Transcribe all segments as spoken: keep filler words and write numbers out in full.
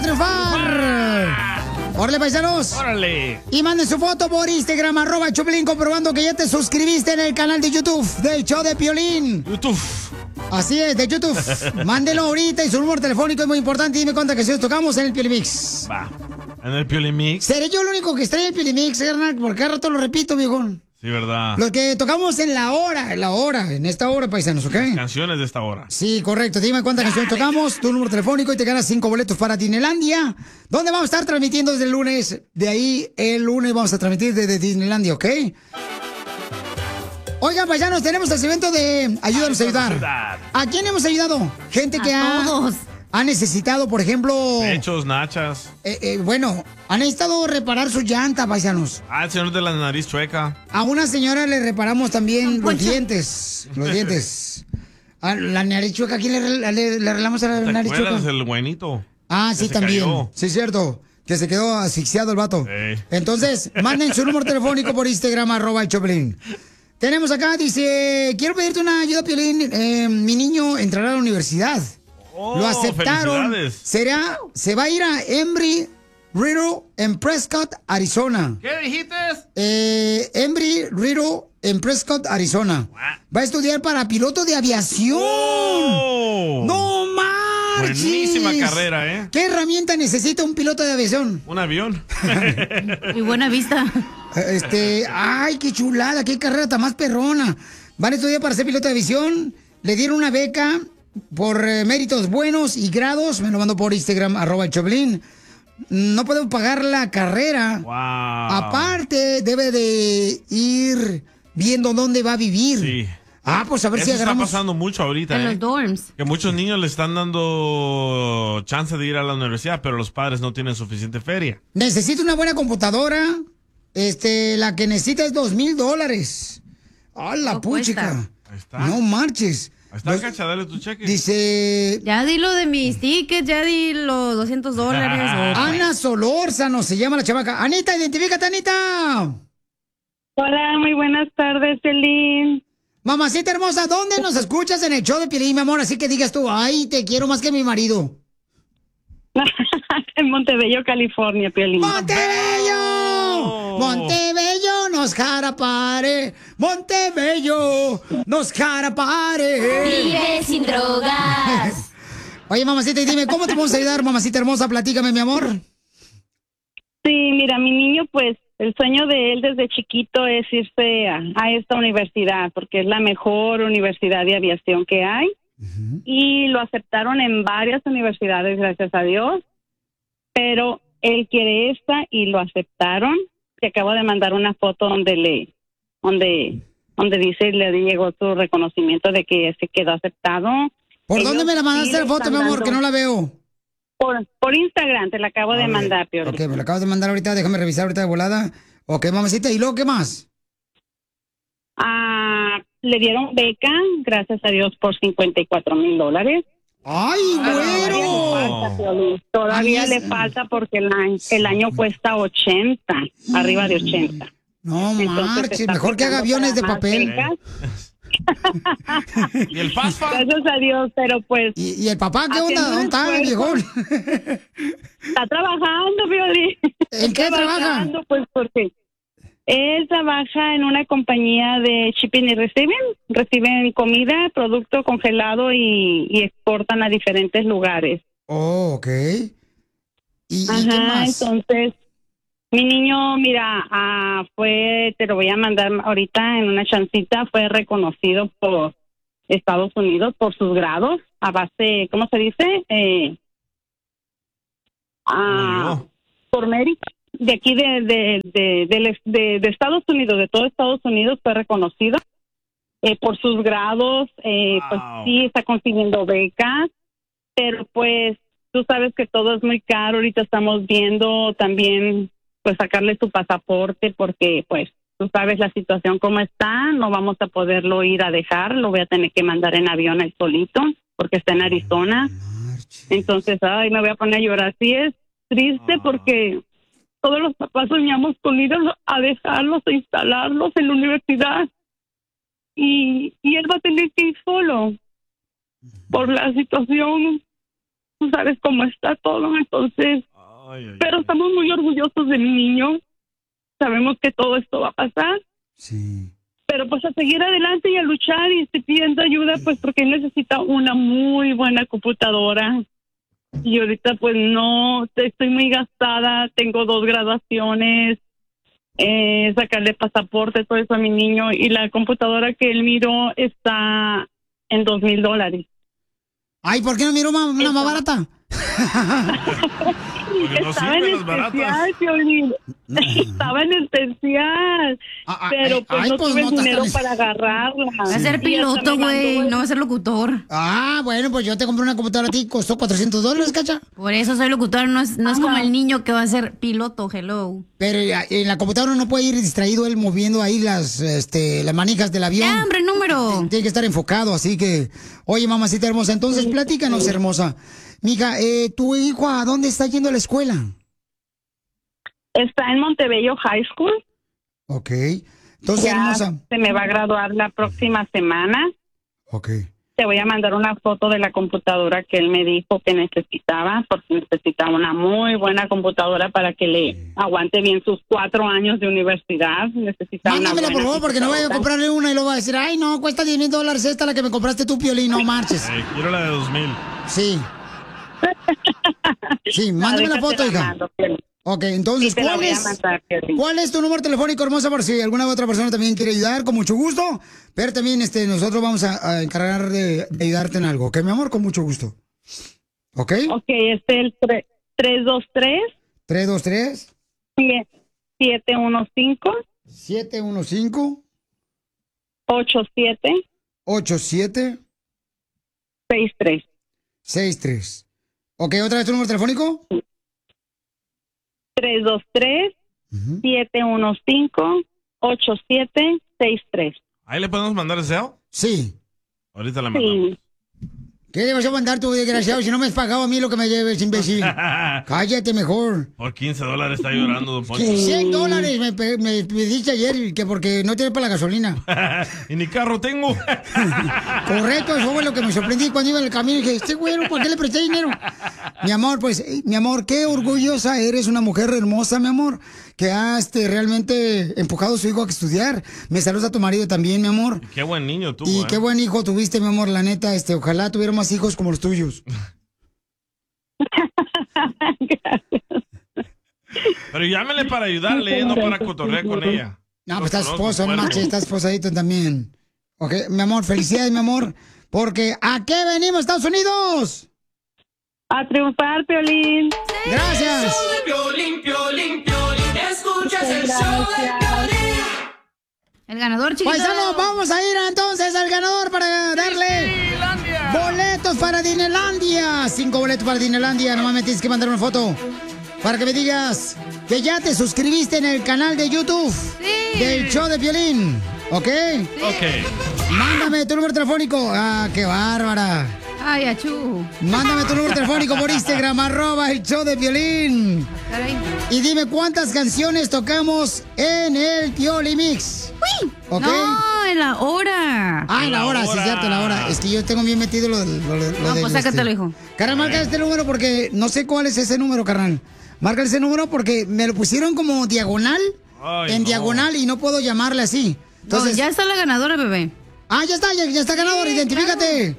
a triunfar. ¡Órale, paisanos! ¡Órale! Y manden su foto por Instagram, arroba Choplin, comprobando que ya te suscribiste en el canal de YouTube del show de Piolín. YouTube. Así es, de YouTube. Mándelo ahorita y su número telefónico es muy importante. Dime cuántas canciones tocamos en el Piolín Mix. Va. ¿En el Piolín Mix? ¿Seré yo el único que estrella el Piolín Mix, carnal? Porque cada rato lo repito, viejón. Sí, ¿verdad? Los que tocamos en la hora, en la hora, en esta hora, paisanos, ¿ok? Las canciones de esta hora. Sí, correcto. Dime cuántas canciones tocamos, tu número telefónico y te ganas cinco boletos para Disneylandia, donde vamos a estar transmitiendo desde el lunes. De ahí, el lunes vamos a transmitir desde Disneylandia, ¿ok? Oigan, paisanos, tenemos el evento de Ayúdanos a ayudar. ¿A quién hemos ayudado? Gente que ha, ha necesitado, por ejemplo... Pechos, nachas. Eh, eh, bueno, han necesitado reparar su llanta, paisanos. Ah, el señor de la nariz chueca. A una señora le reparamos también los dientes. Los dientes. A la nariz chueca, ¿a quién le, le, le arreglamos a la ¿Te nariz chueca? acuerdas el buenito? Ah, sí, se también. cayó. Sí, es cierto. Que se quedó asfixiado el vato. Sí. Entonces, manden su número telefónico por Instagram, arroba el Choplin. Tenemos acá, dice, quiero pedirte una ayuda, Piolín. Eh, mi niño entrará a la universidad. Oh, Lo aceptaron. felicidades. Será, se va a ir a Embry Riddle en Prescott, Arizona. ¿Qué dijiste? Eh, Embry Riddle en Prescott, Arizona. Va a estudiar para piloto de aviación. Oh. ¡No marches! Buenísima carrera, ¿eh? ¿Qué herramienta necesita un piloto de aviación? Un avión. Y buena vista. Este, ay, qué chulada, qué carrera tan más perrona. Van a estudiar para ser piloto de aviación. Le dieron una beca por eh, méritos buenos y grados. Me lo mandó por Instagram, arroba el Choplin. No podemos pagar la carrera. Wow. Aparte, debe de ir viendo dónde va a vivir. Sí. Ah, pues a ver Eso si está agarramos... pasando mucho ahorita, En ¿eh? los dorms. Que muchos niños le están dando chance de ir a la universidad, pero los padres no tienen suficiente feria. Necesito una buena computadora. Este, la que necesita es dos mil dólares. ¡Ah, la ¿Cuánto puchica! cuesta? Ahí está. No marches. Ahí está, Los- Cacha, dale tu cheque. Dice... Ya di lo de mis tickets, ya di los doscientos dólares. o- Ana Solórzano se llama la chavaca. Anita, identifícate, Anita. Hola, muy buenas tardes, Piolín. Mamacita hermosa, ¿dónde nos escuchas en el show de Piolín, mi amor? Así que digas tú, ay, te quiero más que mi marido. En Montebello, California, Piolín. ¡Montebello! Montebello nos jarapare. Montebello nos jarapare. Vive sin drogas. Oye, mamacita, y dime, ¿cómo te podemos ayudar, mamacita hermosa? Platícame, mi amor. Sí, mira, mi niño, pues, el sueño de él desde chiquito es irse a, a esta universidad, porque es la mejor universidad de aviación que hay. Y lo aceptaron en varias universidades, gracias a Dios. Pero él quiere esta y lo aceptaron. Te acabo de mandar una foto donde le, donde, donde dice, le llegó su reconocimiento de que se quedó aceptado. ¿Por Ellos dónde me la mandaste sí la foto, están mi amor? dando- Que no la veo. Por, por Instagram, te la acabo de A ver. mandar, Piolín. Ok, me la acabas de mandar ahorita, déjame revisar ahorita de volada. Ok, mamacita, ¿y luego qué más? Ah, le dieron beca, gracias a Dios, por cincuenta y cuatro mil dólares. ¡Ay, Todavía le güero! falta, Piolín. Todavía Ay, le es- falta porque el año, el año cuesta ochenta, arriba de ochenta. No Entonces, marches, está mejor que haga aplicando aviones de para más papel. becas. ¿Y el FAFA? Gracias a Dios, pero pues ¿Y, y el papá qué onda? Haciendo ¿Dónde está el esfuerzo. viejón? está trabajando, Piolín. ¿En qué Está trabaja? trabajando, pues porque él trabaja en una compañía de shipping y reciben, reciben comida, producto congelado y, y exportan a diferentes lugares. Oh, ok. ¿Y, y qué Ajá, más? entonces, mi niño, mira, ah, fue, te lo voy a mandar ahorita en una chancita, fue reconocido por Estados Unidos por sus grados a base, ¿cómo se dice? Eh, ah, Como yo. por mérito. De aquí de, de, de, de, de- de Estados Unidos, de todo Estados Unidos fue reconocido eh, por sus grados, eh, Wow. pues sí está consiguiendo becas, pero pues tú sabes que todo es muy caro, ahorita estamos viendo también pues sacarle su pasaporte porque pues tú sabes la situación como está, no vamos a poderlo ir a dejar, lo voy a tener que mandar en avión él solito porque está en Arizona, Marches. entonces ay me voy a poner a llorar, sí es triste Ah. porque todos los papás soñamos con ir a, a dejarlos, a instalarlos en la universidad y, y él va a tener que ir solo por la situación tú sabes cómo está todo, entonces, Ay, ay, pero ay. estamos muy orgullosos de mi niño, sabemos que todo esto va a pasar, Sí. pero pues a seguir adelante y a luchar y estoy pidiendo ayuda pues porque él necesita una muy buena computadora y ahorita pues no, estoy muy gastada, tengo dos graduaciones, eh, sacarle pasaporte, todo eso a mi niño y la computadora que él miró está en dos mil dólares. Ay, ¿por qué no miró una, una más barata? Porque no Estaba en sirven las baratas. especial, Piolín. Estaba en especial. Ah, ah, Pero ay, pues ay, no pues tuve no el dinero estás tan- para agarrarla. Va a ser Y piloto, hasta me güey, mandó- no va a ser locutor. Ah, bueno, pues yo te compré una computadora a ti, costó cuatrocientos dólares, cacha. Por eso soy locutor, no es, no es como el niño que va a ser piloto, hello. Pero eh, en la computadora no puede ir distraído él moviendo ahí las, este, las manijas del avión. Ya, hombre, número. Tiene que estar enfocado, así que, oye, mamacita hermosa, entonces platícanos, hermosa. Mija, eh, ¿tu hijo a dónde está yendo a la escuela? Está en Montebello High School. Ok. Entonces, Ya hermosa. se me va a graduar la próxima semana. Ok. Te voy a mandar una foto de la computadora que él me dijo que necesitaba, porque necesitaba una muy buena computadora para que le aguante bien sus cuatro años de universidad. Necesita una Mándamela, por buena favor, porque no vaya a computadora. comprarle una y luego va a decir, ay, no, cuesta diez mil dólares esta la que me compraste tú, Piolín, no marches. Eh, quiero la de dos mil. Sí. Sí, mándame la Ahorita foto, te hija. mando, Piolín. Ok, entonces, Sí, te la ¿cuál voy a es, mandar, Piolín. ¿cuál es tu número telefónico, hermosa? Por si alguna otra persona también quiere ayudar, con mucho gusto. Pero también este, nosotros vamos a, a encargar de, de ayudarte en algo, ¿ok, mi amor? Con mucho gusto. ¿Ok? Ok, es el tres dos tres, tres dos tres, siete uno cinco, siete uno cinco, ocho siete ocho siete seis tres. seis tres. Ok, ¿otra vez tu número telefónico? tres dos tres, siete uno cinco, ocho siete seis tres. ¿Ahí le podemos mandar el S E O? Sí. Ahorita la mandamos. Sí. ¿Qué le vas a mandar tú, desgraciado? Si no me has pagado a mí lo que me lleves, imbécil. Cállate mejor. Por quince dólares está llorando, don Poncho. cien dólares me, pe- me pediste ayer que porque no tiene para la gasolina. Y ni carro tengo. Correcto, eso fue lo que me sorprendí cuando iba en el camino y dije, este güero, ¿por qué le presté dinero? Mi amor, pues, eh, mi amor, qué orgullosa eres, una mujer hermosa, mi amor, que ha este, realmente empujado a su hijo a estudiar. Me saluda a tu marido también, mi amor. Qué buen niño tú, Y ¿eh? qué buen hijo tuviste, mi amor, la neta, este, ojalá tuviera más hijos como los tuyos. Pero llámele para ayudarle, no para cotorrear con ella. No, Los pues estás conozco, esposo, no bueno. manches, estás esposadito también. Ok, mi amor, felicidades, mi amor, porque ¿a qué venimos, Estados Unidos? A triunfar, Piolín. Gracias. Piolín, Piolín, Piolín, escuchas el show de Piolín. El ganador, chiquito. Paisanos, vamos a ir entonces al ganador para darle boletos para Disneylandia. Cinco boletos para Disneylandia. Nomás me tienes que mandar una foto para que me digas que ya te suscribiste en el canal de YouTube Sí. del show de Piolín. ¿Ok? Ok. Mándame tu número telefónico. Ah, qué bárbara. Ay, achú. Mándame tu número telefónico por Instagram, arroba el show de Piolín. Caray. Y dime cuántas canciones tocamos en el Pioli Mix. Uy. ¿Ok? No, en la hora. Ah, en la La hora, sí, hora. cierto, la hora. Es que yo tengo bien metido lo, lo, lo No, del, pues sácatelo, este. hijo. Carnal, marca este número porque no sé cuál es ese número, carnal. Marca ese número porque me lo pusieron como diagonal, Ay, en no. diagonal y no puedo llamarle así. Entonces, No, ya está la ganadora, bebé. ah, ya está, ya, ya está ganador, identifícate.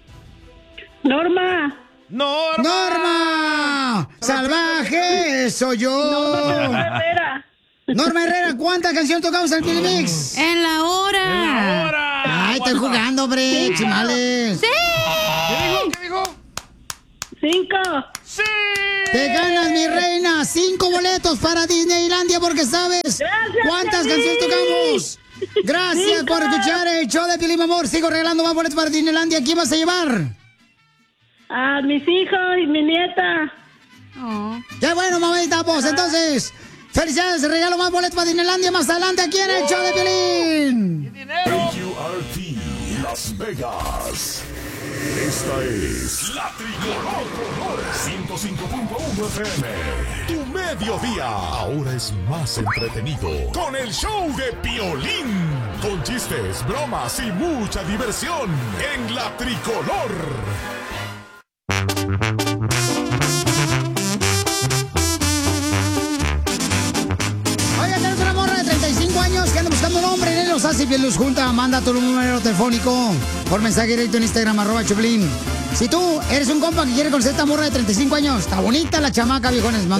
Norma. ¡Norma! Norma, salvaje, soy yo. Herrera. Norma Herrera, ¿cuántas canciones tocamos en el Pioli Mix? En la hora. ¡En la hora! Ay, estoy jugando, hombre, chimales. Sí. ¿Qué dijo? ¿Qué dijo? Cinco. ¡Sí! Te ganas, mi reina, cinco boletos para Disneylandia porque sabes cuántas canciones tocamos. Gracias por escuchar el show de Piolín, mi amor. Sigo regalando más boletos para Disneylandia. ¿Quién vas a llevar? A mis hijos y mi nieta. Oh. Qué bueno, mamita, pues entonces, felicidades, regalo más boletos para Disneylandia más adelante aquí en el show de Piolín. K Q R T Las Vegas. Esta es La Tricolor ciento cinco punto uno F M. Tu mediodía ahora es más entretenido con el show de Piolín. Con chistes, bromas y mucha diversión en La Tricolor. fácil, bien luz junta. Manda tu número telefónico por mensaje directo en Instagram, arroba Choplin. Si tú eres un compa que quiere conocer esta morra de treinta y cinco años, está bonita la chamaca, viejones.